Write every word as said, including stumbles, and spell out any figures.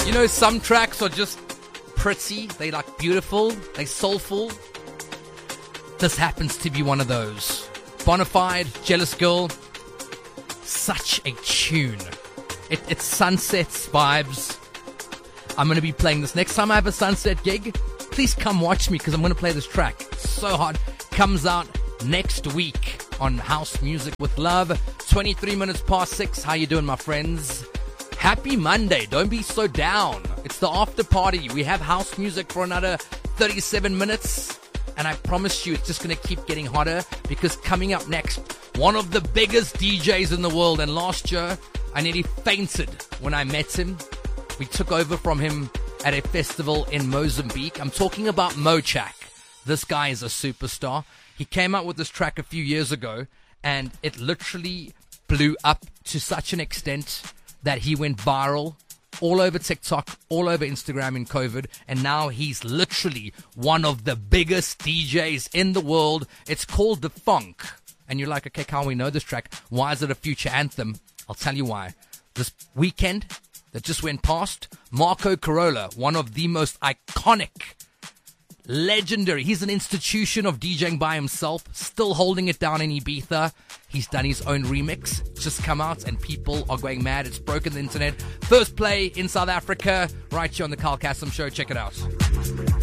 You know, some tracks are just pretty, they like beautiful, they soulful. This happens to be one of those. Bonafide, Jealous Girl, such a tune. It, it's Sunsets vibes. I'm going to be playing this next time I have a Sunset gig. Please come watch me because I'm going to play this track. It's so hot. Comes out next week on House Music with Love. twenty-three minutes past six. How you doing, my friends? Happy Monday. Don't be so down. It's the after party. We have house music for another thirty-seven minutes. And I promise you it's just going to keep getting hotter because coming up next, one of the biggest D Js in the world. And last year, I nearly fainted when I met him. We took over from him at a festival in Mozambique. I'm talking about Mochak. This guy is a superstar. He came out with this track a few years ago, and it literally blew up to such an extent that he went viral all over TikTok, all over Instagram in COVID, and now he's literally one of the biggest D Js in the world. It's called The Funk. And you're like, okay, can't we know this track? Why is it a future anthem? I'll tell you why. This weekend that just went past, Marco Carola, one of the most iconic, legendary, he's an institution of DJing by himself, still holding it down in Ibiza. He's done his own remix, just come out, and people are going mad. It's broken the internet. First play in South Africa, right here on the Carl Kassem Show. Check it out.